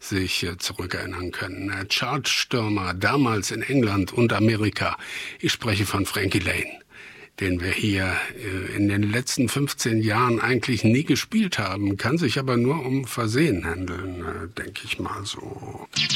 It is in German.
sich zurückerinnern können. Chartstürmer damals in England und Amerika. Ich spreche von Frankie Lane, den wir hier in den letzten 15 Jahren eigentlich nie gespielt haben, kann sich aber nur um Versehen handeln, denke ich mal so.